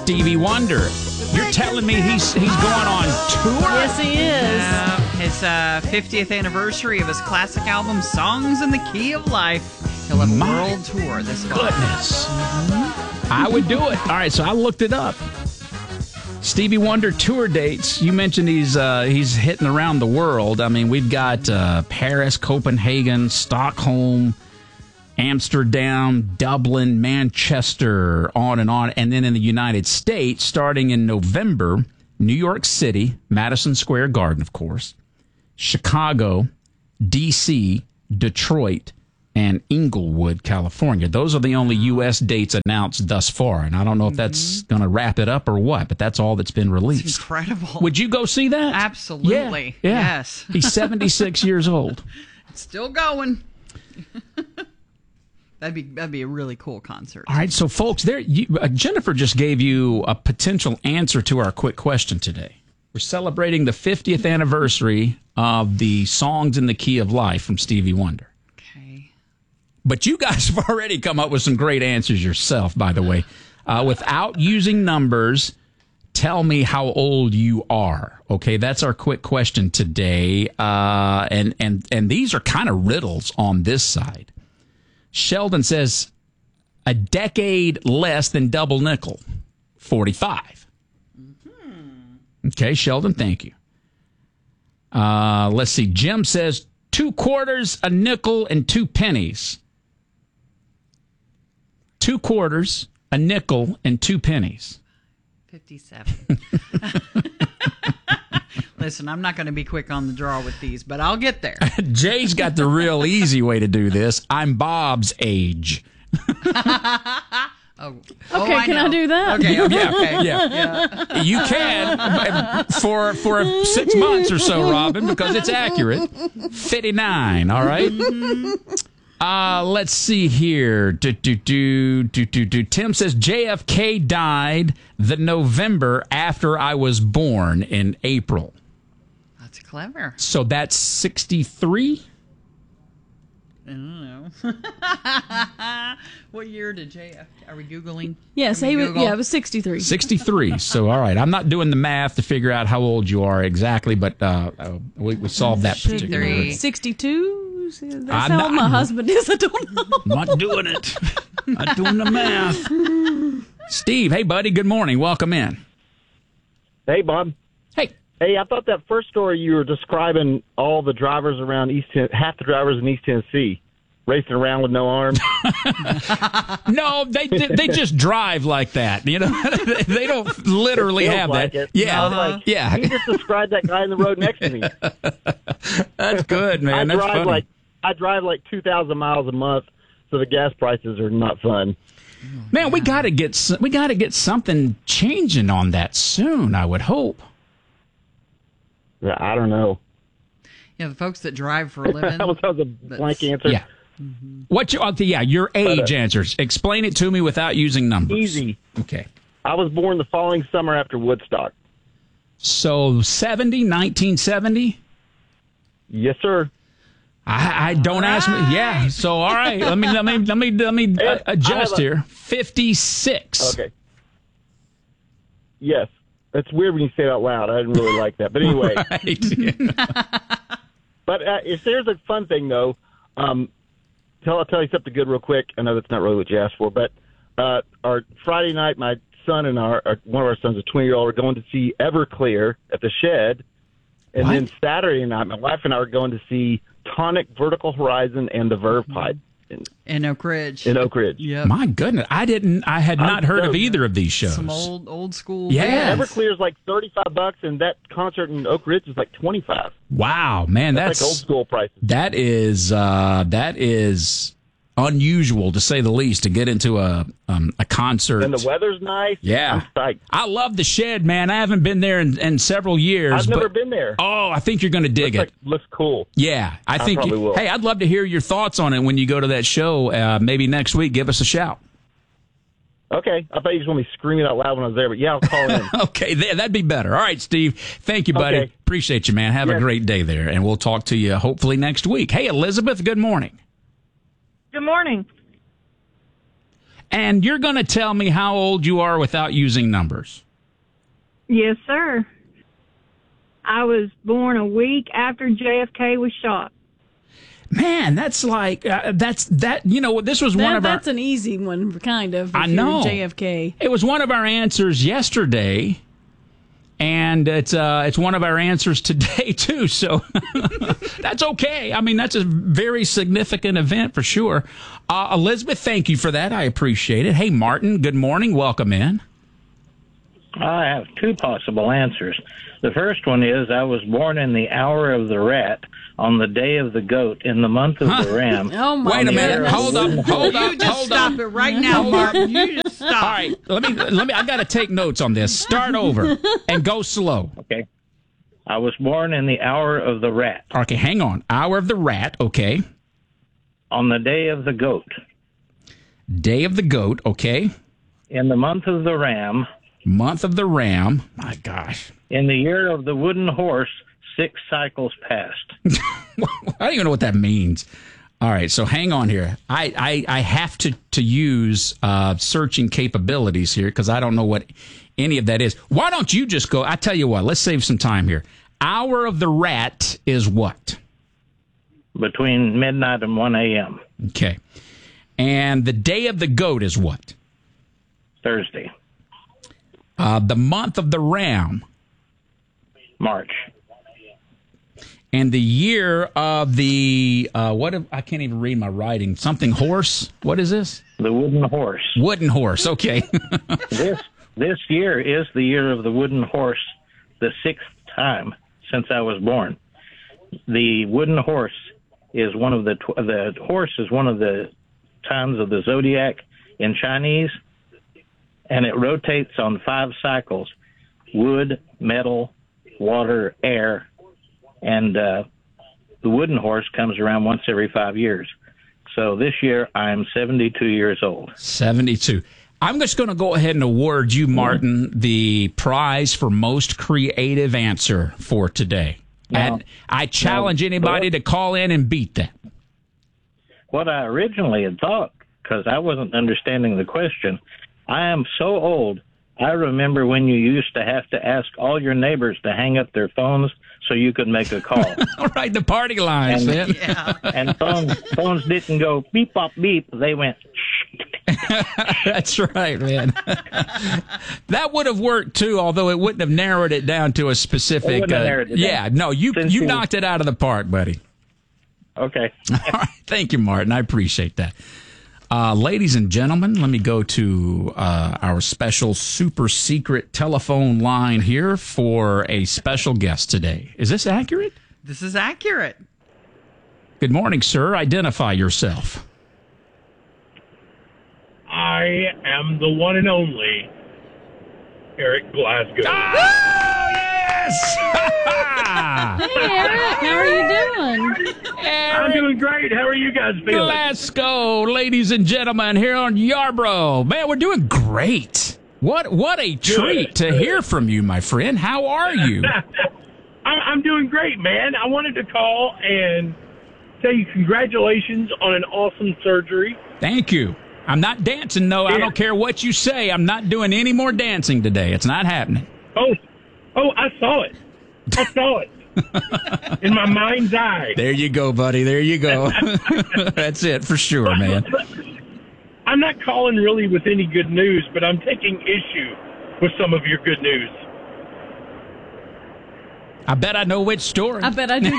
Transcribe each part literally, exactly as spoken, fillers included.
Stevie Wonder. You're telling me he's he's going on tour? Yes, he is. Uh, his uh, fiftieth anniversary of his classic album, Songs in the Key of Life. He'll have a My world tour this fall. Goodness. I would do it. All right, so I looked it up. Stevie Wonder tour dates. You mentioned he's uh, he's hitting around the world. I mean, we've got uh, Paris, Copenhagen, Stockholm, Amsterdam, Dublin, Manchester, on and on. And then in the United States, starting in November, New York City, Madison Square Garden, of course, Chicago, D C, Detroit, and Inglewood, California. Those are the only U S dates announced thus far. And I don't know if that's going to wrap it up or what, but that's all that's been released. It's incredible. Would you go see that? Absolutely. Yeah, yeah. Yes. He's seventy-six years old. It's still going. That'd be that'd be a really cool concert. All right, so folks, there you, uh, Jennifer just gave you a potential answer to our quick question today. We're celebrating the fiftieth anniversary of the Songs in the Key of Life from Stevie Wonder. Okay. But you guys have already come up with some great answers yourself, by the way. Uh, without using numbers, tell me how old you are. Okay, that's our quick question today. Uh, and, and, and these are kind of riddles on this side. Sheldon says a decade less than double nickel, forty-five. Mm-hmm. Okay, Sheldon, thank you. Uh, let's see. Jim says two quarters, a nickel, and two pennies. Two quarters, a nickel, and two pennies. fifty-seven. Listen, I'm not going to be quick on the draw with these, but I'll get there. Jay's got the real easy way to do this. I'm Bob's age. oh, oh, Okay, I can know. I do that? Okay, okay, Yeah, okay. yeah. Yeah. You can for for six months or so, Robin, because it's accurate. fifty-nine, all right? Uh, let's see here. Do, do, do, do, do, do. Tim says J F K died the November after I was born in April. That's clever. So that's sixty-three? I don't know. What year did J F? Are we Googling? Yes, Can we he was. Google? Yeah, it was sixty-three. sixty-three. So, all right. I'm not doing the math to figure out how old you are exactly, but uh, uh, we, we solved that particular. Three. sixty-two? That's I'm how not- old my husband is. I don't know. Not doing it. Not doing the math. Steve, hey, buddy. Good morning. Welcome in. Hey, Bob. Hey. Hey, I thought that first story you were describing all the drivers around East, Ten- half the drivers in East Tennessee racing around with no arms. No, they they just drive like that. You know, they don't literally It feels have like that. it. Yeah, I was like, yeah. He just described that guy in the road next to me. That's good, man. I That's drive funny. like I drive like two thousand miles a month, so the gas prices are not fun. Man, we got to get s- we got to get something changing on that soon. I would hope. Yeah, I don't know. Yeah, the folks that drive for a living. that, was, that was a blank answer. Yeah. What you? Okay, yeah, your age uh, answers. Explain it to me without using numbers. Easy. Okay. I was born the following summer after Woodstock. So seventy, nineteen seventy. Yes, sir. I, I don't ask me. Yeah. So all right. Let me let me let me let me uh, adjust I have a- here. Fifty-six. Okay. Yes. That's weird when you say it out loud. I didn't really like that. But anyway. Right. Yeah. But uh, if there's a fun thing, though, um, tell, I'll tell you something good real quick. I know that's not really what you asked for, but uh, our Friday night, my son and our, our one of our sons, a twenty-year-old, are going to see Everclear at the Shed. And What? then Saturday night, my wife and I are going to see Tonic, Vertical Horizon, and the Verve Pipe in, in Oak Ridge. in Oak Ridge. Yep. My goodness, I didn't. I had not heard of stoked. either of these shows. Some old old school. Yeah. bands. Everclear's like thirty-five bucks, and that concert in Oak Ridge is like twenty-five. Wow, man, That's, that's like old school prices. that is uh, that is unusual to say the least to get into a um, a concert. And the weather's nice. Yeah. I'm psyched. I love the Shed, man. I haven't been there in, in several years. I've never but, been there. Oh, I think you're going to dig looks, it. like, looks cool. Yeah, I think. probably you, will. Hey, I'd love to hear your thoughts on it when you go to that show. Uh, maybe next week. Give us a shout. Okay. I thought you just want me screaming out loud when I was there, but yeah, I'll call in. Okay, there, that'd be better. All right, Steve. Thank you, buddy. Okay. Appreciate you, man. Have a Yes. great day there, and we'll talk to you hopefully next week. Hey, Elizabeth. Good morning. Good morning. And you're going to tell me how old you are without using numbers. Yes, sir. I was born a week after J F K was shot. Man, that's like, uh, that's, that, you know, this was That, one of our... that's an easy one, kind of. if I you're know. J F K. It was one of our answers yesterday, and it's uh, it's one of our answers today, too. So that's okay. I mean, that's a very significant event for sure. Uh, Elizabeth, thank you for that. I appreciate it. Hey, Martin, good morning. Welcome in. I have two possible answers. The first one is I was born in the hour of the rat, on the day of the goat, in the month of the ram. Oh, my Wait a minute. goodness. Hold up. Hold up. You just Hold stop up. it right now, Martin. You just stop. All right, let me let me. I got to take notes on this. Start over and go slow. Okay. I was born in the hour of the rat, Okay, hang on. Hour of the rat. Okay. on the day of the goat, Day of the goat. Okay. in the month of the ram, Month of the ram. My gosh. in the year of the wooden horse, six cycles past. I don't even know what that means. All right, so hang on here. I, I, I have to, to use uh, searching capabilities here because I don't know what any of that is. Why don't you just go? I tell you what, let's save some time here. Hour of the rat is what? Between midnight and one a.m. Okay. And the day of the goat is what? Thursday, Uh, the month of the ram. March. And the year of the, uh, what? If, I can't even read my writing. Something horse? What is this? The wooden horse. Wooden horse. Okay. This this year is the year of the wooden horse, the sixth time since I was born. The wooden horse is one of the tw- the horse is one of the times of the zodiac in Chinese, and it rotates on five cycles: wood, metal, water, air, and uh, the wooden horse comes around once every five years. So this year I am seventy-two years old. seventy-two. I'm just going to go ahead and award you, Martin, the prize for most creative answer for today. No. And I challenge No. anybody to call in and beat that. What I originally had thought, because I wasn't understanding the question, I am so old, I remember when you used to have to ask all your neighbors to hang up their phones so you could make a call. All right, the party lines, And- man. Yeah. And phones, phones didn't go beep, bop, beep. They went, That's right, man. That would have worked too, although it wouldn't have narrowed it down to a specific. It wouldn't have narrowed it yeah, down. no, you Since you you- knocked it out of the park, buddy. okay. All right, thank you, Martin. I appreciate that. Uh, ladies and gentlemen, let me go to uh, our special super secret telephone line here for a special guest today. Is this accurate? This is accurate. Good morning, sir. Identify yourself. I am the one and only Eric Glasgow. Oh, yes! Hey, Eric, how are you doing? I'm doing great. How are you guys feeling? Glasgow, ladies and gentlemen, here on Yarborough. Man, we're doing great. What what a treat to hear from you, my friend. How are you? I'm, I'm doing great, man. I wanted to call and tell you congratulations on an awesome surgery. Thank you. I'm not dancing, no. I Yeah. don't care what you say. I'm not doing any more dancing today. It's not happening. Oh, oh, I saw it. I saw it in my mind's eye. There you go, buddy. There you go. That's it for sure, man. I'm not calling really with any good news, but I'm taking issue with some of your good news. I bet I know which story. I bet I do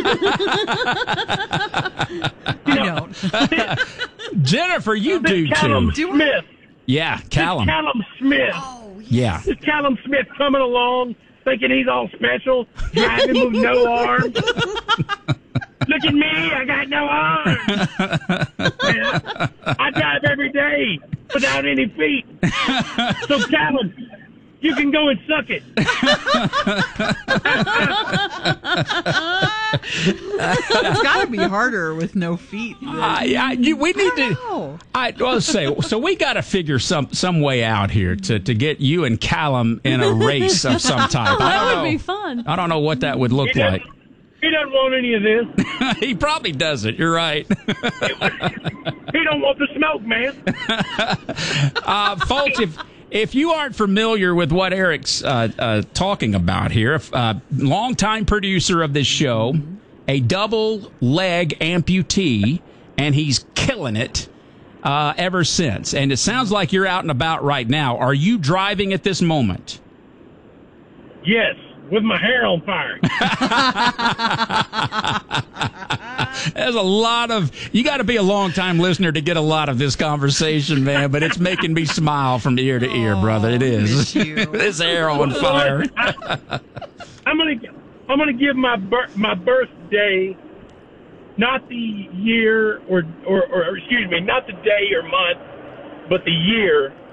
too. I don't. Jennifer, you This do Callum too. Smith. Yeah, This Callum. Callum Smith. Yeah. This Callum Smith coming along, thinking he's all special, driving with no arms. Look at me, I got no arms. Yeah. I drive every day without any feet. So Callum, you can go and suck it. It's got to be harder with no feet. I, I, you, we need to. know. I well say so. We got to figure some some way out here to, to get you and Callum in a race of some type. I That don't would know. be fun. I don't know what that would look You know, like. He doesn't want any of this. He probably doesn't. You're right. He don't want the smoke, man. uh, folks, if if you aren't familiar with what Eric's uh, uh, talking about here, uh, longtime producer of this show, a double leg amputee, and he's killing it uh, ever since. And it sounds like you're out and about right now. Are you driving at this moment? Yes, with my hair on fire. There's a lot of, you got to be a long-time listener to get a lot of this conversation, man, but it's making me smile from ear to ear, brother. It is. This hair on fire. I, I'm gonna, I'm gonna give my bir- my birthday, not the year or, or or excuse me, not the day or month, but the year